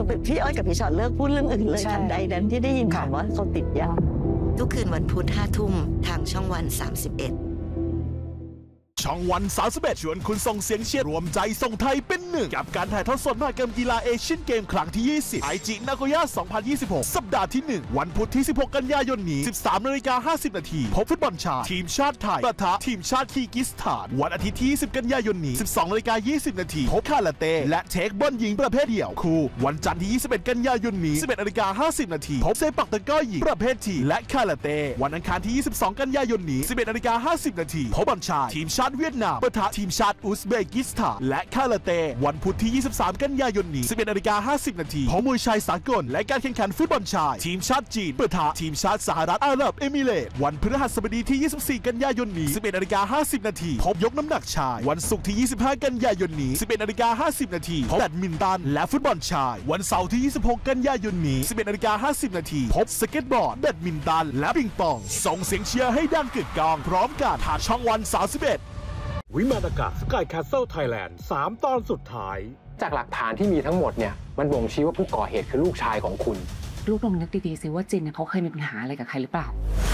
พี่อ้อยกับพี่ชอตเลิกพูดเรื่องอื่นเลยทันใดนั้นที่ได้ยินข่าวว่าเขาติดยาทุกคืนวันพุธ 5 ทุ่มทางช่องวัน 31 ช่องวัน31ชวนคุณส่งเสียงเชียร์รวมใจส่งไทยเป็นหนึ่งกับการถ่ายทอดสดมหกรรมกีฬาเอเชียนเกมครั้งที่ 20 ไอจินาโกย่า 2026 สัปดาห์ที่ 1 วันพุธที่ 16 กันยายนนี้ 13:50 น.พบฟุตบอลชายทีมชาติไทยปะทะทีมชาติคีร์กิสถานวันอาทิตย์ที่ 20 กันยายนนี้ 12:20 น.พบคาราเต้และเทคบอลหญิงประเภทเดี่ยวคู่วันจันทร์ที่ 21 กันยายนนี้ 11:50 น.พบเซปักตะกร้อหญิงประเภททีและคาราเต้วันอังคารที่ 22 กันยายนนี้ 11:50 น.พบบอลชายทีมชาติเวียดนามปะทะทีมชาติอุซเบกิสถานและคาราเต้วันพุธที่ 23 กันยายนนี้ 11:50 น.พบมวยชายสากลและการแข่งขันฟุตบอลชายทีมชาติจีนปะทะทีมชาติสหรัฐอาหรับเอมิเรตส์วันพฤหัสบดีที่ 24 กันยายนนี้ 11:50 น.พบยกน้ำหนักชายวันศุกร์ที่ 25 กันยายนนี้ 11:50 น.พบแบดมินตันและฟุตบอลชายวันเสาร์ที่ 26 กันยายนนี้ 11:50 น.พบสเก็ตบอร์ดแบดมินตันและปิงปองส่งเสียงเชียร์ให้ดังกึกก้องพร้อมกันทางช่องวัน 31 วิมานอากาศสกายแคสเซิลไทยแลนด์3 ตอนสุดท้ายจากหลักฐานที่มีทั้งหมดเนี่ยมันบ่งชี้ว่าผู้ก่อเหตุคือลูกชายของคุณลูกลองนึกดีๆสิว่าจินเขาเคยมีปัญหาอะไรกับใครหรือเปล่า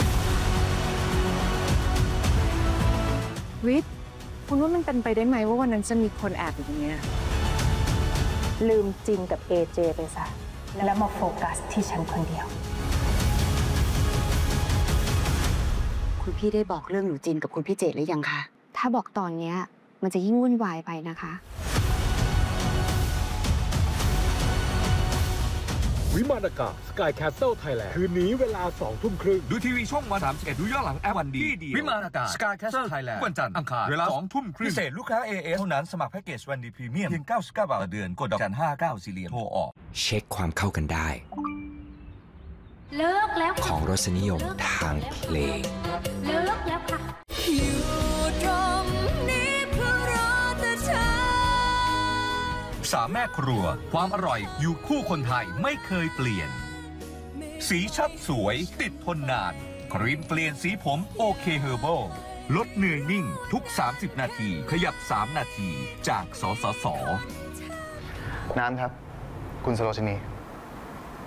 วิทย์คุณว่ามันเป็นไปได้ไหมว่าวันนั้นจะมีคนแอบอยู่ตรงนี้ลืมจินกับเอเจไปซะแล้วมาโฟกัสที่ฉันคนเดียวคุณพี่ได้บอกเรื่องหนูจินกับคุณพี่เจตหรือยังคะถ้าบอกตอนนี้มันจะยิ่งวุ่นวายไปนะคะวิมานอากาศสกายแคสเซิลไทยแลนด์คืนนี้เวลา 20:30 น. ดูทีวีช่องวัน 31ดูย้อนหลังแอปวันดีวิมานอากาศสกายแคสเซิลไทยแลนด์วันจันทร์อังคารเวลา 20:30 น.พิเศษลูกค้า AS เท่านั้นสมัครแพ็กเกจวันดีพรีเมียมเพียง 99 บาทต่อเดือนกดดอกจัน 59 4 เหรียญโทรออกเช็คความเข้ากันได้เลิกแล้วของรสนิยมทางเพลงเลิกแล้วค่ะอยู่ตรงนี้เพื่อรอแต่เธอสามแม่ครัวความอร่อยอยู่คู่คนไทยไม่เคยเปลี่ยนสีชัดสวยติดทนนานครีมเปลี่ยนสีผมโอเคเฮอร์เบิลลดเหนื่อยนิ่งทุก30 นาทีขยับ3 นาทีจากสสส. น้ำครับคุณสโรชนี